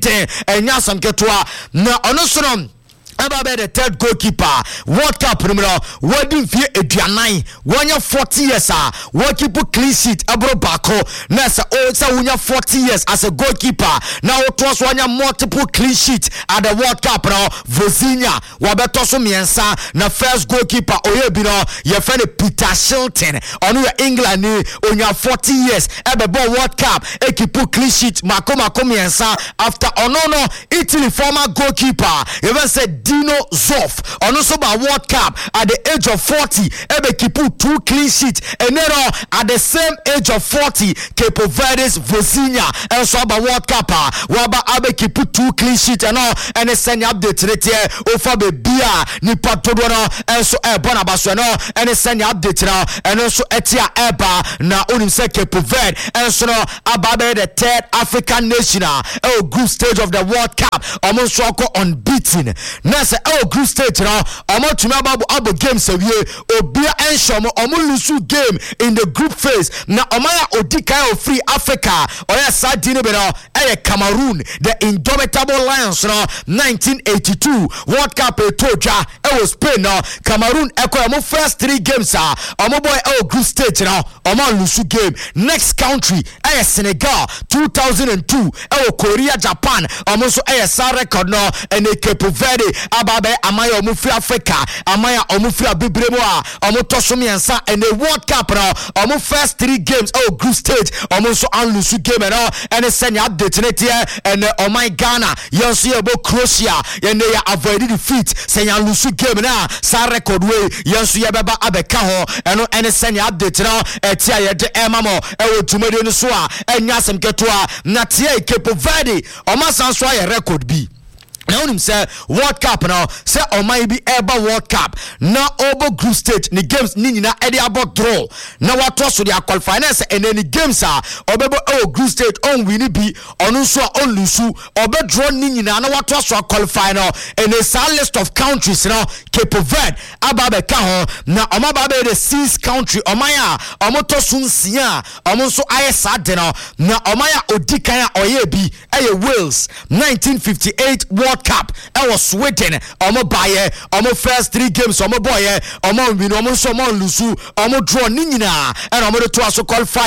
and Yasam Ketua. No, Onosonom. About the third goalkeeper World Cup numero wedding fear Edianai 1 year 40 years what keep clean sheet abro bako nasa also 40 years as a goalkeeper now it was 1 year multiple clean sheet at the World Cup now Vozinha wabeto so miensa na first goalkeeper oyebi no your friend Peter Shilton on your England on your 40 years ebebo World Cup keep clean sheet mako miensa after Onono Italy former goalkeeper even said Dino Zoff on also by World Cup at the age of 40 ebe kipu 2 clean sheets and then at the same age of 40 Cape Verde's Vozinha and so by World Cup waba abe kipu 2 clean sheets and all and a send update rate over the beer ni patodono and so bona basano and a send update now and also etia eba na unim se Cape Verde and so no ababe the third African nation group stage of the World Cup almost unbeaten. Say group stage now to abo games obia ensure lusu game in the group phase na omaya odika free Africa oya sadine be no Cameroon the indomitable lions no 1982 World Cup etoja was Spain no Cameroon eko first 3 games boy group stage now lusu game. Next country Senegal 2002 Korea Japan so sa record no and Cape Verde ababe amaya omufri Africa amaya omufri abibremo tosomiensa and the World Cup no first 3 games group stage so unlusu game and send update net here and my Ghana yanso yebo Croatia and they avoid defeat send unlusu game na sa record way yanso yebeba abeka ho and send update now etia yede emamo tumede no so a enyasem ketoa na tie Cape Verde sanso ya record bi. Now him say World Cup now say might be ever World Cup now over group stage the games ni na e dey about draw now what was so they are qualifying and then the games are obebo group stage on win be on so on lusu obe draw ni na what was so qualify now and a list of countries now Cape Verde ababe ka ho na omababe the 6 country omaya omoto sunsia omonso ayesa de na omaya odikan oye bi Wales 1958 World Cup was Sweden baye first 3 games boy win so lusu draw ninyina and to also qualify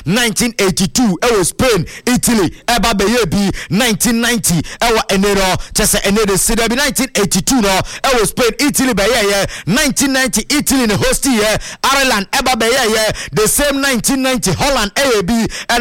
1982 was Spain Italy baye bi 1990 enero chese enero se 1982 no was Spain Italy baye 1990 Italy in host year Ireland baye the same 1990 Holland AB and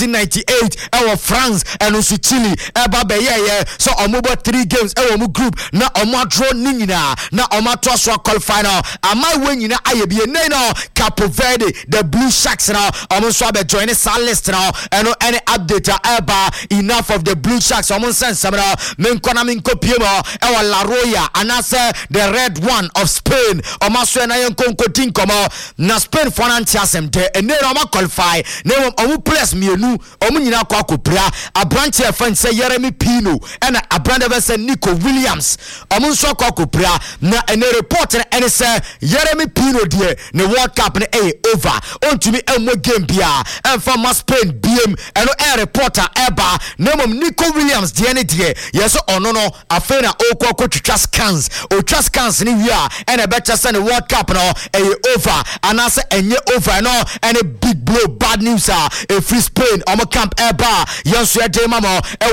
1998 France and also Chile baye so three games group na draw ninyina na to so qualify now amai wenyina ayebie no Cape Verde the Blue Sharks now so be join the list now and any update enough of the Blue Sharks sense now minko piemo La Roya and the red one of Spain so na yenko tinkomo na Spain for antiasem de and they qualify na plus mienu nyina kwa kopra abranche fan say Jeremy Pino and abrande say Nico Williams so kwa kopra na ene report and say Jeremy Pino de the World Cup na over ontumi emo game bia and from Spain BM and air reporter eba na Nico Williams de ne de yes no afena okwa twitwa scans ni wia and a better send the World Cup no over and I say enye over no and a big blow bad news a free Spain camp eba yes ya de mama